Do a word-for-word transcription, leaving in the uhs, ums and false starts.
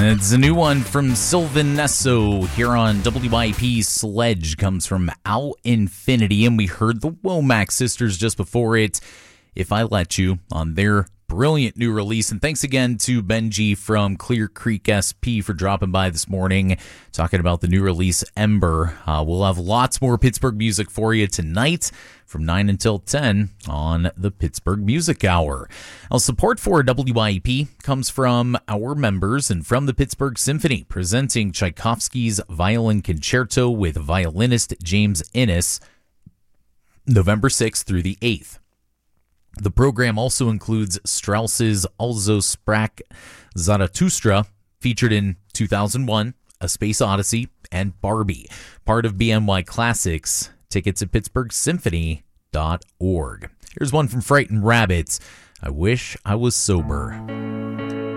It's a new one from Sylvan Nesso here on W I P. Sledge comes from Ao Infinity, and we heard the Womack Sisters just before it, If I Let You, on their brilliant new release. And thanks again to Benji from Clear Creek S P for dropping by this morning, talking about the new release, Ember. Uh, we'll have lots more Pittsburgh music for you tonight from nine until ten on the Pittsburgh Music Hour. Our support for W I P comes from our members and from the Pittsburgh Symphony, presenting Tchaikovsky's Violin Concerto with violinist James Innes, November sixth through the eighth. The program also includes Strauss's Also Sprach Zarathustra, featured in two thousand one, A Space Odyssey, and Barbie, part of B M Y Classics. Tickets at pittsburgh symphony dot org. Here's one from Frightened Rabbits, I Wish I Was Sober.